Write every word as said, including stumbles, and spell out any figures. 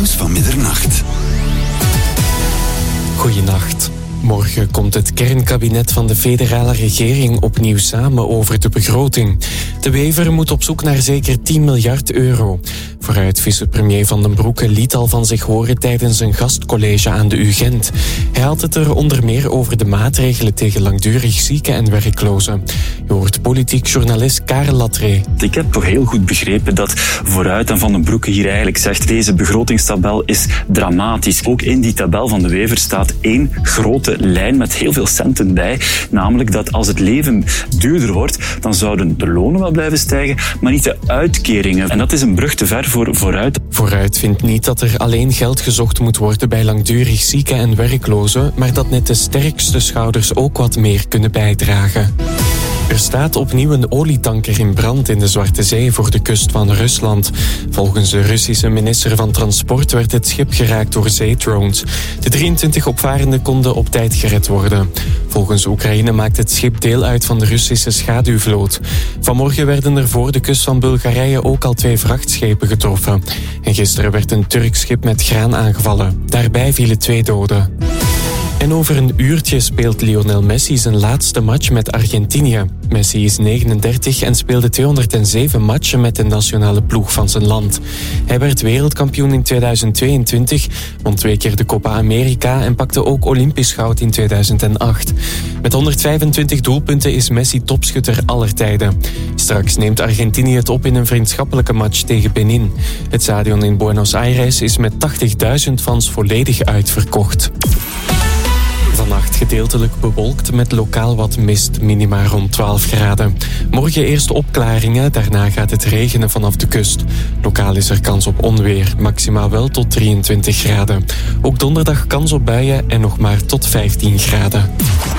Nieuws van middernacht. Goeienacht. Morgen komt het kernkabinet van de federale regering opnieuw samen over de begroting. De Wever moet op zoek naar zeker tien miljard euro. Vooruit vicepremier Van den Broeke liet al van zich horen tijdens een gastcollege aan de U Gent. Hij had het er onder meer over de maatregelen tegen langdurig zieken en werklozen. Je hoort politiek journalist Karel Latree. Ik heb toch heel goed begrepen dat Vooruit en Van den Broeke hier eigenlijk zegt: deze begrotingstabel is dramatisch. Ook in die tabel van de Wever staat één grote lijn met heel veel centen bij. Namelijk dat als het leven duurder wordt, dan zouden de lonen wel blijven stijgen, maar niet de uitkeringen. En dat is een brug te ver voor Vooruit. Vooruit vindt niet dat er alleen geld gezocht moet worden bij langdurig zieken en werklozen, maar dat net de sterkste schouders ook wat meer kunnen bijdragen. Er staat opnieuw een olietanker in brand in de Zwarte Zee voor de kust van Rusland. Volgens de Russische minister van Transport werd het schip geraakt door zeedrones. De drieëntwintig opvarenden konden op tijd gered worden. Volgens Oekraïne maakt het schip deel uit van de Russische schaduwvloot. Vanmorgen werden er voor de kust van Bulgarije ook al twee vrachtschepen getroffen. En gisteren werd een Turks schip met graan aangevallen. Daarbij vielen twee doden. En over een uurtje speelt Lionel Messi zijn laatste match met Argentinië. Messi is negenendertig en speelde tweehonderdzeven matchen met de nationale ploeg van zijn land. Hij werd wereldkampioen in tweeduizend tweeëntwintig, won twee keer de Copa America en pakte ook Olympisch goud in tweeduizend acht. Met honderdvijfentwintig doelpunten is Messi topschutter aller tijden. Straks neemt Argentinië het op in een vriendschappelijke match tegen Benin. Het stadion in Buenos Aires is met tachtigduizend fans volledig uitverkocht. Vannacht gedeeltelijk bewolkt met lokaal wat mist, minima rond twaalf graden. Morgen eerst opklaringen, daarna gaat het regenen vanaf de kust. Lokaal is er kans op onweer, maximaal wel tot drieëntwintig graden. Ook donderdag kans op buien en nog maar tot vijftien graden.